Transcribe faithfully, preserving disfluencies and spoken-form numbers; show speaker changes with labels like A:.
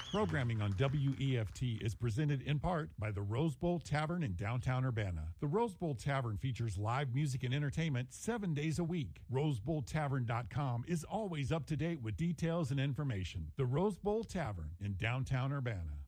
A: Programming on W E F T is presented in part by the Rose Bowl Tavern in downtown Urbana. The Rose Bowl Tavern features live music and entertainment seven days a week. rose bowl tavern dot com is always up to date with details and information. The Rose Bowl Tavern in downtown Urbana.